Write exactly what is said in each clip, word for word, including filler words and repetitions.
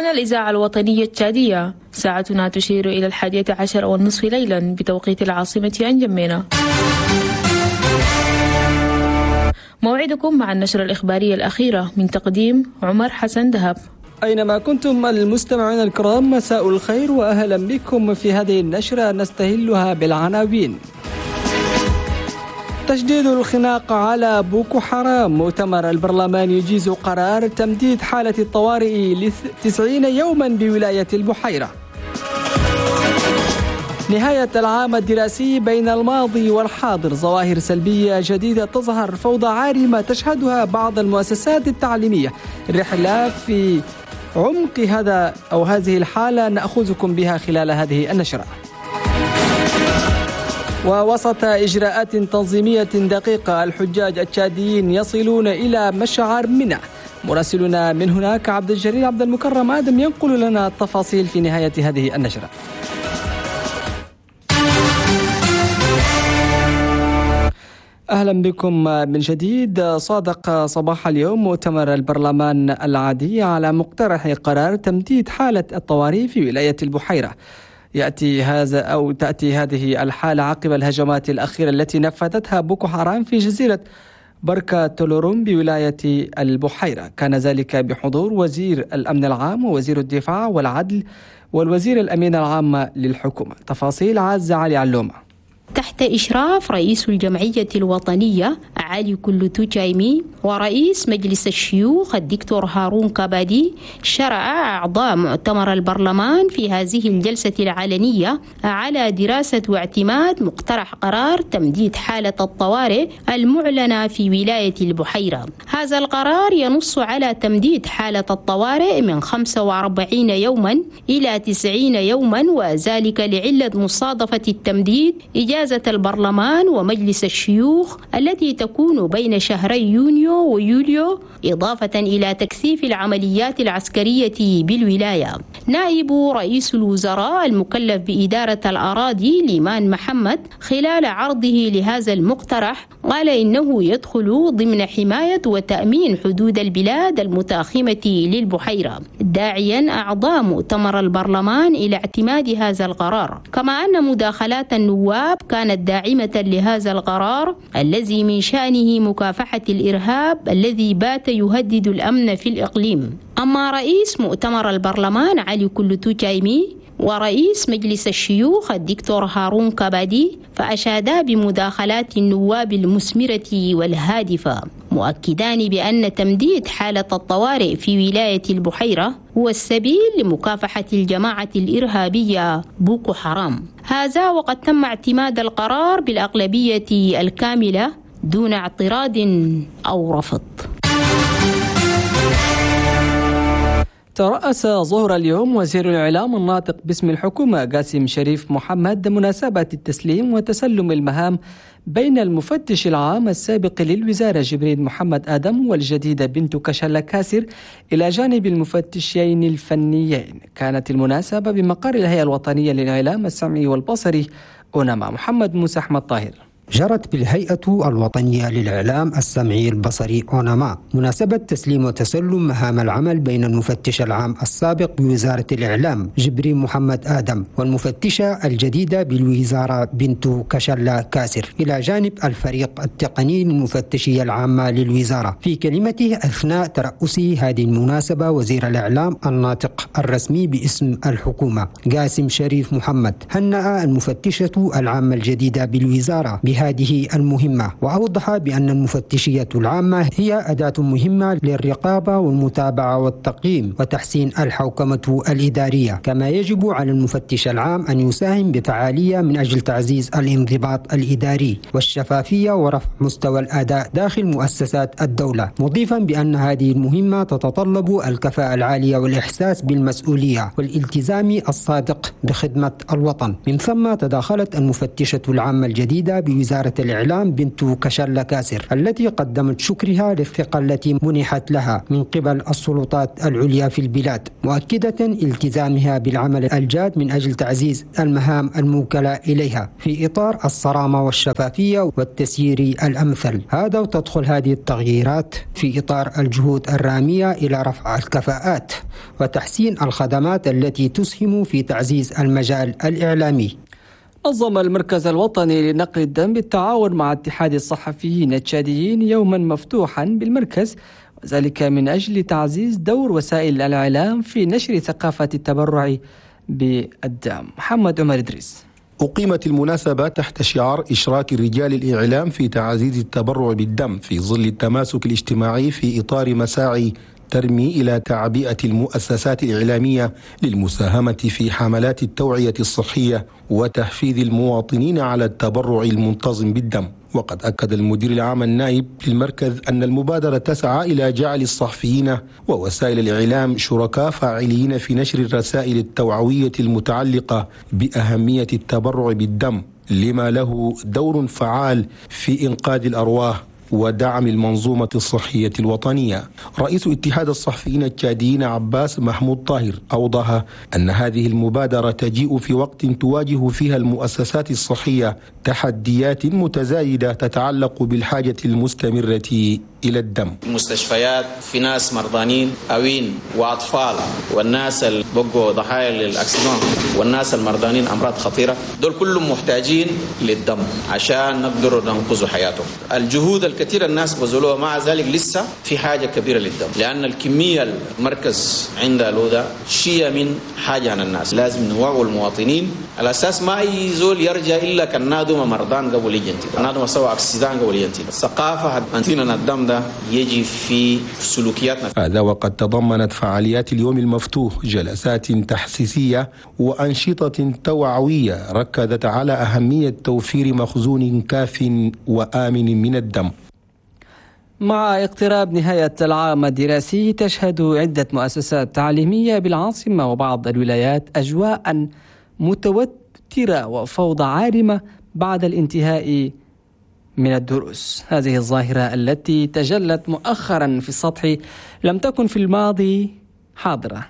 الإذاعة الوطنية التشادية، ساعتنا تشير إلى الحادية عشر والنصف ليلا بتوقيت العاصمة أنجمينا. موعدكم مع النشرة الإخبارية الأخيرة من تقديم عمر حسن دهب. أينما كنتم المستمعين الكرام، مساء الخير وأهلا بكم في هذه النشرة نستهلها بالعناوين. تجديد الخناق على بوكو حرام. مؤتمر البرلمان يجيز قرار تمديد حالة الطوارئ لتسعين يوما بولاية البحيرة. نهاية العام الدراسي بين الماضي والحاضر، ظواهر سلبية جديدة تظهر، فوضى عارمة تشهدها بعض المؤسسات التعليمية. الرحلة في عمق هذا أو هذه الحالة نأخذكم بها خلال هذه النشرة. ووسط إجراءات تنظيمية دقيقة، الحجاج التشاديين يصلون إلى مشعر منى. مراسلنا من هناك عبد الجليل عبد المكرم آدم ينقل لنا التفاصيل في نهاية هذه النشرة. أهلا بكم من جديد. صادق صباح اليوم مؤتمر البرلمان العادي على مقترح قرار تمديد حالة الطوارئ في ولاية البحيرة. يأتي هذا أو تأتي هذه الحالة عقب الهجمات الأخيرة التي نفذتها بوكو حرام في جزيرة بركة تولورون بولاية البحيرة. كان ذلك بحضور وزير الأمن العام ووزير الدفاع والعدل والوزير الأمين العام للحكومة. تفاصيل عزة علي علومة. تحت إشراف رئيس الجمعية الوطنية علي كلوتو جايمي ورئيس مجلس الشيوخ الدكتور هارون كابادي، شرع أعضاء مؤتمر البرلمان في هذه الجلسة العلنية على دراسة واعتماد مقترح قرار تمديد حالة الطوارئ المعلنة في ولاية البحيرة. هذا القرار ينص على تمديد حالة الطوارئ من خمسة وأربعين يوما إلى تسعين يوما، وذلك لعلة مصادفة التمديد إجازة البرلمان ومجلس الشيوخ التي تكون بين شهري يونيو ويوليو، إضافة إلى تكثيف العمليات العسكرية بالولاية. نائب رئيس الوزراء المكلف بإدارة الأراضي ليمان محمد خلال عرضه لهذا المقترح قال إنه يدخل ضمن حماية وتأمين حدود البلاد المتاخمة للبحيرة، داعيا أعضاء مؤتمر البرلمان إلى اعتماد هذا القرار، كما أن مداخلات النواب كانت داعمة لهذا القرار الذي من شأنه مكافحة الإرهاب الذي بات يهدد الأمن في الإقليم. أما رئيس مؤتمر البرلمان علي كلوتو جايمي ورئيس مجلس الشيوخ الدكتور هارون كابادي فأشادا بمداخلات النواب المثمرة والهادفة، مؤكدان بأن تمديد حالة الطوارئ في ولاية البحيرة هو السبيل لمكافحة الجماعة الإرهابية بوكو حرام. هذا وقد تم اعتماد القرار بالأغلبية الكاملة دون اعتراض أو رفض. ترأس ظهر اليوم وزير الإعلام الناطق باسم الحكومة قاسم شريف محمد مناسبة التسليم وتسلم المهام بين المفتش العام السابق للوزارة جبريل محمد آدم والجديدة بنت كشلا كاسر إلى جانب المفتشين الفنيين. كانت المناسبة بمقر الهيئة الوطنية للإعلام السمعي والبصري أونما. محمد موسى أحمد طاهر. جرت بالهيئة الوطنية للإعلام السمعي البصري أونما مناسبة تسليم وتسلم مهام العمل بين المفتش العام السابق بوزارة الإعلام جبريل محمد آدم والمفتشة الجديدة بالوزارة بنت كشلا كاسر إلى جانب الفريق التقني للمفتشية العامة للوزارة. في كلمته أثناء ترأس هذه المناسبة، وزير الإعلام الناطق الرسمي باسم الحكومة قاسم شريف محمد هنأ المفتشة العامة الجديدة بالوزارة هذه المهمة، وأوضح بأن المفتشية العامة هي أداة مهمة للرقابة والمتابعة والتقييم وتحسين الحوكمة الإدارية، كما يجب على المفتش العام أن يساهم بفعالية من أجل تعزيز الانضباط الإداري والشفافية ورفع مستوى الأداء داخل مؤسسات الدولة، مضيفا بأن هذه المهمة تتطلب الكفاءة العالية والإحساس بالمسؤولية والالتزام الصادق بخدمة الوطن. من ثم تداخلت المفتشة العامة الجديدة بوزارة وزارة الإعلام بنت كشلا كاسر، التي قدمت شكرها للثقة التي منحت لها من قبل السلطات العليا في البلاد، مؤكدة التزامها بالعمل الجاد من أجل تعزيز المهام الموكلة إليها في إطار الصرامة والشفافية والتسيير الأمثل. هذا وتدخل هذه التغييرات في إطار الجهود الرامية إلى رفع الكفاءات وتحسين الخدمات التي تسهم في تعزيز المجال الإعلامي. نظم المركز الوطني لنقل الدم بالتعاون مع اتحاد الصحفيين التشاديين يوما مفتوحا بالمركز، وذلك من أجل تعزيز دور وسائل الإعلام في نشر ثقافة التبرع بالدم. محمد عمر إدريس. أقيمت المناسبة تحت شعار إشراك رجال الإعلام في تعزيز التبرع بالدم في ظل التماسك الاجتماعي في إطار مساعي ترمي إلى تعبئة المؤسسات الإعلامية للمساهمة في حملات التوعية الصحية وتحفيز المواطنين على التبرع المنتظم بالدم. وقد أكد المدير العام النائب للمركز أن المبادرة تسعى إلى جعل الصحفيين ووسائل الإعلام شركاء فاعلين في نشر الرسائل التوعوية المتعلقة بأهمية التبرع بالدم، لما له دور فعال في إنقاذ الأرواح ودعم المنظومة الصحية الوطنية. رئيس اتحاد الصحفيين التشاديين عباس محمود طاهر أوضح أن هذه المبادرة تجيء في وقت تواجه فيها المؤسسات الصحية تحديات متزايدة تتعلق بالحاجة المستمرة إلى الدم. المستشفيات في ناس مرضانين أوين وأطفال، والناس اللي بقوا ضحايا للأكسدون، والناس المرضانين أمراض خطيرة، دول كلهم محتاجين للدم عشان نقدر ننقذ حياتهم. الجهود الكثيرة الناس بذلوها، مع ذلك لسه في حاجة كبيرة للدم، لأن الكمية المركز عندها له شيء من حاجة عن الناس. لازم نوعوا المواطنين على أساس ما أي زول يرجع إلا كان نادم مرضان قبل يجنتي، نادم سوى أكسدان قبل يجنتي. الثقافة أنتينا الدم ده يجي في سلوكياتنا. هذا وقد تضمنت فعاليات اليوم المفتوح جلسات تحسيسية وأنشطة توعوية ركزت على أهمية توفير مخزون كاف وآمن من الدم. مع اقتراب نهاية العام الدراسي تشهد عدة مؤسسات تعليمية بالعاصمة وبعض الولايات أجواء متوترة وفوضى عارمة بعد الانتهاء من الدروس. هذه الظاهرة التي تجلت مؤخرا في السطح لم تكن في الماضي حاضرة،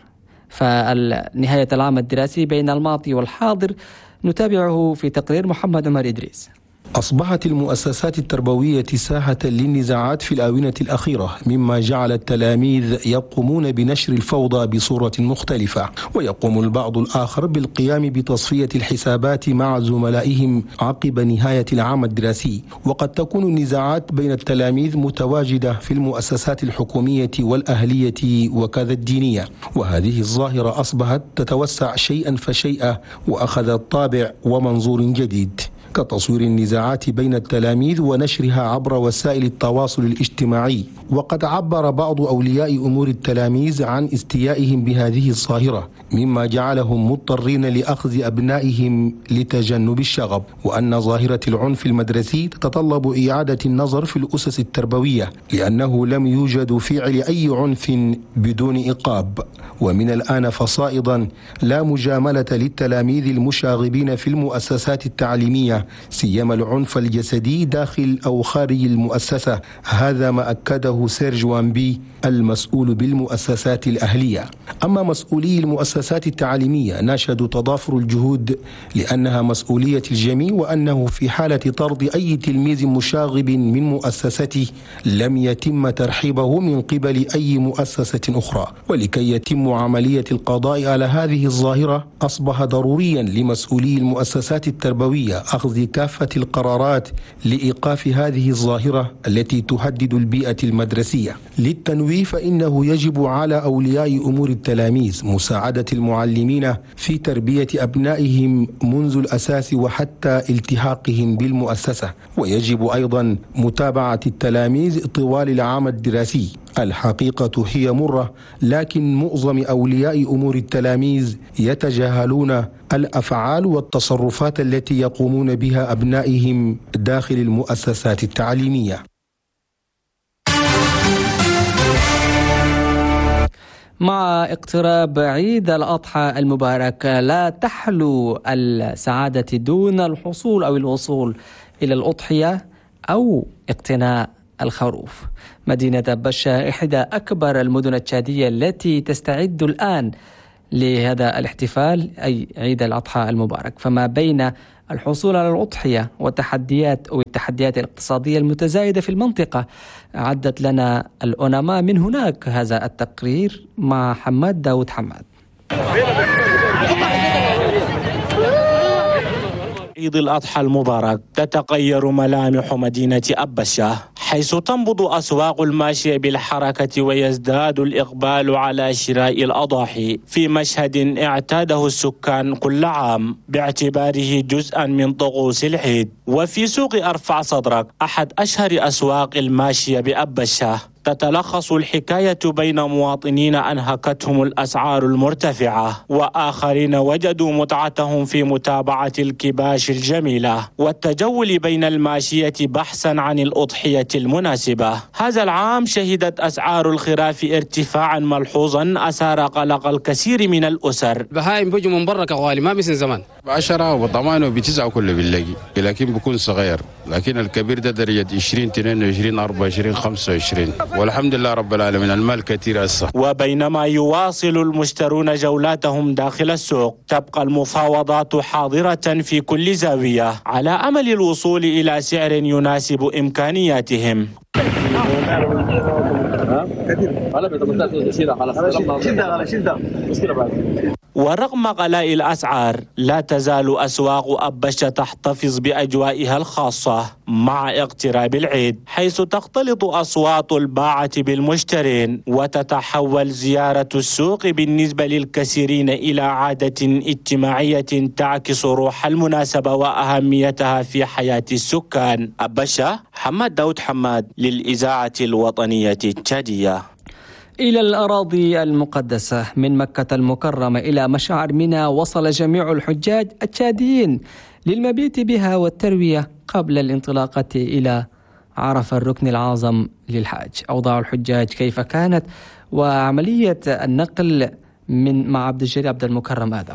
فنهاية العام الدراسي بين الماضي والحاضر نتابعه في تقرير محمد عمر إدريس. أصبحت المؤسسات التربوية ساحة للنزاعات في الآونة الأخيرة، مما جعل التلاميذ يقومون بنشر الفوضى بصورة مختلفة، ويقوم البعض الآخر بالقيام بتصفية الحسابات مع زملائهم عقب نهاية العام الدراسي. وقد تكون النزاعات بين التلاميذ متواجدة في المؤسسات الحكومية والأهلية وكذا الدينية، وهذه الظاهرة أصبحت تتوسع شيئا فشيئا وأخذت طابع ومنظور جديد، كتصوير النزاعات بين التلاميذ ونشرها عبر وسائل التواصل الاجتماعي. وقد عبر بعض أولياء أمور التلاميذ عن استيائهم بهذه الظاهرة، مما جعلهم مضطرين لأخذ أبنائهم لتجنب الشغب، وأن ظاهرة العنف المدرسي تتطلب إعادة النظر في الأسس التربوية، لأنه لم يوجد فعل أي عنف بدون عقاب. ومن الآن فصائدا لا مجاملة للتلاميذ المشاغبين في المؤسسات التعليمية، سيما العنف الجسدي داخل أو خارج المؤسسة. هذا ما أكده سيرج وامبي المسؤول بالمؤسسات الأهلية. أما مسؤولي المؤسسات التعليمية ناشدوا تضافر الجهود لأنها مسؤولية الجميع، وأنه في حالة طرد أي تلميذ مشاغب من مؤسسته لم يتم ترحيبه من قبل أي مؤسسة أخرى. ولكي يتم عملية القضاء على هذه الظاهرة أصبح ضروريا لمسؤولي المؤسسات التربوية أخذ كافة القرارات لإيقاف هذه الظاهرة التي تهدد البيئة المدرسية. للتنويه فإنه يجب على أولياء أمور التلاميذ مساعدة المعلمين في تربية أبنائهم منذ الأساس وحتى التحاقهم بالمؤسسة، ويجب أيضا متابعة التلاميذ طوال العام الدراسي. الحقيقة هي مرة، لكن معظم أولياء أمور التلاميذ يتجاهلون الأفعال والتصرفات التي يقومون بها أبنائهم داخل المؤسسات التعليمية. مع اقتراب عيد الأضحى المبارك لا تحلو السعادة دون الحصول أو الوصول إلى الأضحية أو اقتناء الخروف. مدينة بشة إحدى أكبر المدن التشادية التي تستعد الآن لهذا الاحتفال أي عيد الأضحى المبارك، فما بين الحصول على الأضحية والتحديات أو التحديات الاقتصادية المتزايدة في المنطقة عدت لنا الأوناما من هناك هذا التقرير مع حماد داود حماد. عيد الأضحى المبارك تتغير ملامح مدينة أبشة، حيث تنبض أسواق الماشية بالحركة ويزداد الإقبال على شراء الأضاحي في مشهد اعتاده السكان كل عام باعتباره جزءا من طقوس العيد. وفي سوق أرفع صدرك أحد أشهر أسواق الماشية بأبشة تتلخص الحكاية بين مواطنين أنهكتهم الأسعار المرتفعة وآخرين وجدوا متعتهم في متابعة الكباش الجميلة والتجول بين الماشية بحثا عن الأضحية المناسبة. هذا العام شهدت أسعار الخراف ارتفاعا ملحوظا أثار قلق الكثير من الأسر. بهايم بيجوا من برا كغالي ما مثل زمان، بعشرة وبضمان وبتسعة كله باللاقي، لكن بيكون صغير، لكن الكبير ده درجة عشرين اثنين وعشرين أربعة وعشرين خمسة وعشرين، والحمد لله رب العالمين المال كثير هسه. وبينما يواصل المشترون جولاتهم داخل السوق تبقى المفاوضات حاضرة في كل زاوية على أمل الوصول إلى سعر يناسب إمكانياتهم. ورغم غلاء الأسعار لا تزال أسواق أبشة تحتفظ بأجوائها الخاصة مع اقتراب العيد، حيث تختلط أصوات الباعة بالمشترين وتتحول زيارة السوق بالنسبة للكثيرين إلى عادة اجتماعية تعكس روح المناسبة وأهميتها في حياة السكان. أبشة، حماد داود حماد للإذاعة الوطنية التشادية. إلى الأراضي المقدسة من مكة المكرمة إلى مشعر منى وصل جميع الحجاج التشاديين للمبيت بها والتروية قبل الانطلاقة إلى عرفة الركن الأعظم للحاج. أوضاع الحجاج كيف كانت وعملية النقل من مع عبد الجليل عبد المكرم آدم.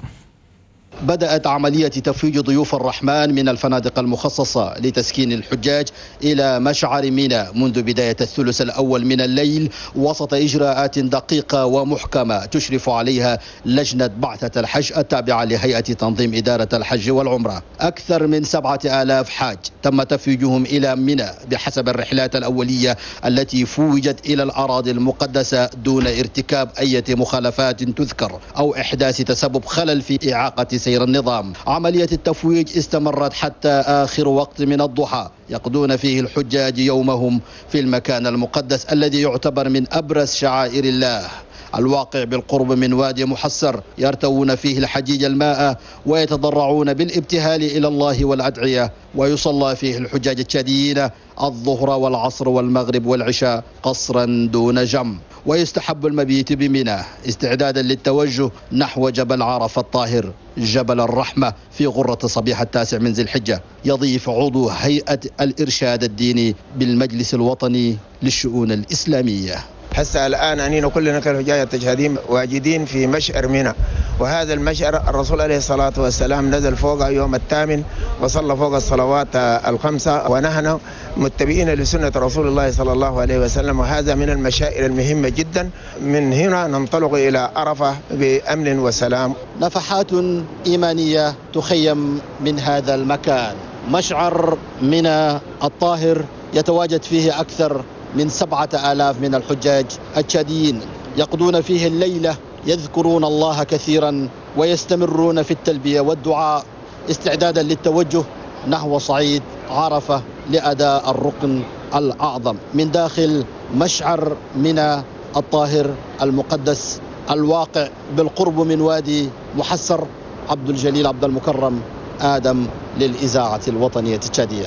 بدأت عملية تفويج ضيوف الرحمن من الفنادق المخصصة لتسكين الحجاج إلى مشعر منى منذ بداية الثلث الأول من الليل وسط إجراءات دقيقة ومحكمة تشرف عليها لجنة بعثة الحج التابعة لهيئة تنظيم إدارة الحج والعمرة. أكثر من سبعة آلاف حاج تم تفويجهم إلى منى بحسب الرحلات الأولية التي فوجت إلى الأراضي المقدسة دون ارتكاب أي مخالفات تذكر أو إحداث تسبب خلل في إعاقة سير النظام. عملية التفويج استمرت حتى آخر وقت من الضحى يقضون فيه الحجاج يومهم في المكان المقدس الذي يعتبر من أبرز شعائر الله الواقع بالقرب من وادي محسر، يرتوون فيه الحجيج الماء ويتضرعون بالابتهال إلى الله والأدعية، ويصلى فيه الحجاج التشاديين الظهر والعصر والمغرب والعشاء قصرا دون جم. ويستحب المبيت بمنى استعدادا للتوجه نحو جبل عرفة الطاهر جبل الرحمة في غرة صبيحة التاسع من ذي الحجة. يضيف عضو هيئة الإرشاد الديني بالمجلس الوطني للشؤون الإسلامية. هسه الآن أنينا كلنا كالحجاج التشهدين واجدين في مشعر منى، وهذا المشعر الرسول عليه الصلاة والسلام نزل فوق يوم الثامن وصلى فوق الصلوات الخمسة، ونحن متبعين لسنة رسول الله صلى الله عليه وسلم، وهذا من المشاعر المهمة جدا. من هنا ننطلق إلى عرفة بأمن وسلام. نفحات إيمانية تخيم من هذا المكان. مشعر منى الطاهر يتواجد فيه أكثر من سبعة آلاف من الحجاج التشاديين يقضون فيه الليلة يذكرون الله كثيرا ويستمرون في التلبية والدعاء استعدادا للتوجه نحو صعيد عرفة لأداء الركن الأعظم من داخل مشعر منى الطاهر المقدس الواقع بالقرب من وادي محسر. عبد الجليل عبد المكرم آدم للإذاعة الوطنية التشادية.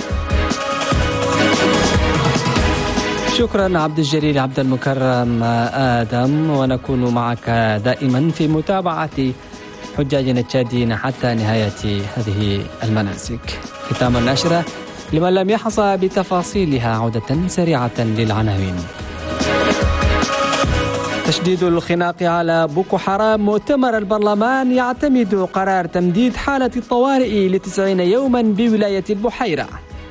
شكرا عبد الجليل عبد المكرم آدم، ونكون معك دائما في متابعة حجاجنا التشاديين حتى نهاية هذه المناسك. ختام النشرة لمن لم يحظى بتفاصيلها عودة سريعة للعناوين. تشديد الخناق على بوكو حرام. مؤتمر البرلمان يعتمد قرار تمديد حالة الطوارئ لتسعين يوما بولاية البحيرة.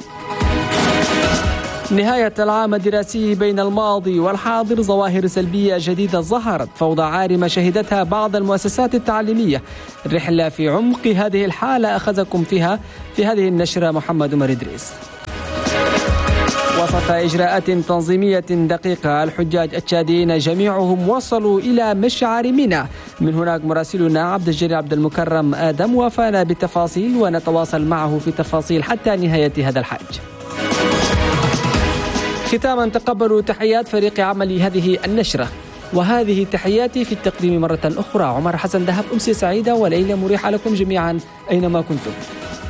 نهاية العام الدراسي بين الماضي والحاضر، ظواهر سلبية جديدة ظهرت، فوضى عارمة شهدتها بعض المؤسسات التعليمية. الرحلة في عمق هذه الحالة أخذكم فيها في هذه النشرة محمد عمر إدريس. وسط إجراءات تنظيمية دقيقة، الحجاج التشاديين جميعهم وصلوا إلى مشعر منى. من هناك مراسلنا عبد الجليل عبد المكرم آدم وافانا بالتفاصيل، ونتواصل معه في تفاصيل حتى نهاية هذا الحج. ختاما تقبلوا تحيات فريق عمل هذه النشرة، وهذه تحياتي في التقديم مرة أخرى عمر حسن دهب. أمسية سعيدة وليلة مريحة لكم جميعا أينما كنتم.